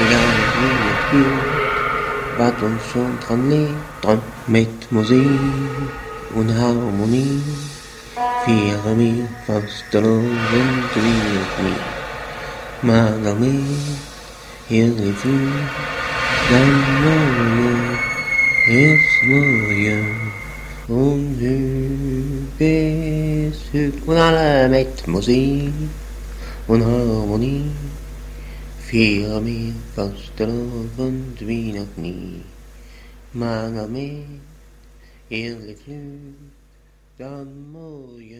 egal wie ihr fühlt, was uns schon dran liegt, dran mit Musik und Harmonie. Fiere mir fast und wie nie. Mágame el refugio, dein Neue ist Neue und hübsch und alle mit Musik und Harmonie. Fiere mir fast und wie noch nie. Mágame el refugio, dein Neue.